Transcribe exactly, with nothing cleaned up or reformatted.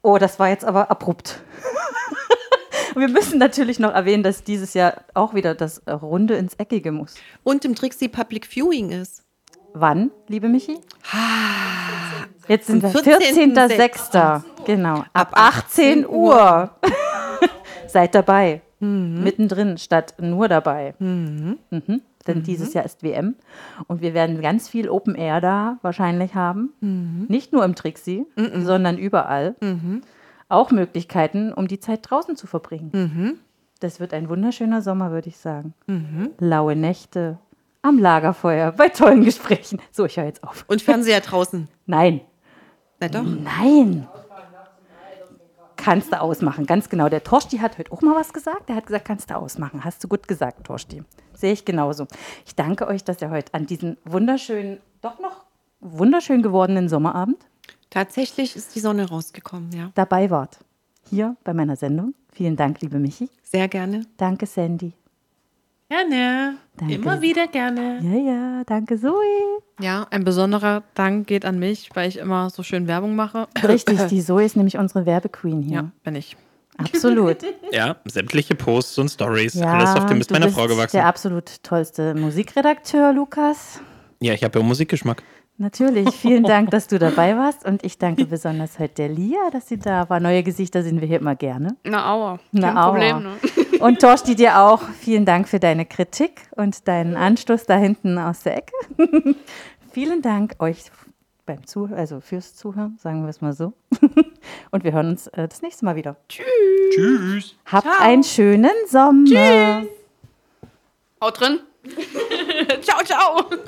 Oh, das war jetzt aber abrupt. Wir müssen natürlich noch erwähnen, dass dieses Jahr auch wieder das Runde ins Eckige muss. Und im Trixie Public Viewing ist. Wann, liebe Michi? Jetzt sind wir vierzehnten vierzehnter sechster Genau, ab achtzehn Uhr. Seid dabei. Mhm. Mittendrin statt nur dabei. Mhm. Mhm. Denn mhm. dieses Jahr ist W M. Und wir werden ganz viel Open Air da wahrscheinlich haben. Mhm. Nicht nur im Trixie, mhm. sondern überall. Mhm. Auch Möglichkeiten, um die Zeit draußen zu verbringen. Mhm. Das wird ein wunderschöner Sommer, würde ich sagen. Mhm. Laue Nächte am Lagerfeuer, bei tollen Gesprächen. So, ich höre jetzt auf. Und Fernseher draußen? Nein. Na doch. Nein. Kannst du ausmachen, ganz genau. Der Torsti hat heute auch mal was gesagt. Der hat gesagt, kannst du ausmachen. Hast du gut gesagt, Torsti. Sehe ich genauso. Ich danke euch, dass ihr heute an diesem wunderschönen, doch noch wunderschön gewordenen Sommerabend tatsächlich ist die Sonne rausgekommen, ja. dabei wart. Hier bei meiner Sendung. Vielen Dank, liebe Michi. Sehr gerne. Danke, Sandy. Gerne. Danke. Immer wieder gerne. Ja, ja, danke, Zoe. Ja, ein besonderer Dank geht an mich, weil ich immer so schön Werbung mache. Richtig, die Zoe ist nämlich unsere Werbequeen hier. Ja, bin ich. Absolut. Ja, sämtliche Posts und Stories, Ja, alles auf dem Mist du meiner bist Frau gewachsen. Der absolut tollste Musikredakteur, Lukas. Ja, ich habe ja Musikgeschmack. Natürlich, vielen Dank, dass du dabei warst. Und ich danke besonders heute der Lia, dass sie da war. Neue Gesichter sehen wir hier immer gerne. Na, aua. Na, Kein aua. Problem, ne? Und Torsti, dir auch vielen Dank für deine Kritik und deinen Anstoß da hinten aus der Ecke. Vielen Dank euch beim Zuh- also fürs Zuhören, sagen wir es mal so. Und wir hören uns äh, das nächste Mal wieder. Tschüss. Tschüss. Habt Ciao. einen schönen Sommer. Haut drin. Ciao, ciao.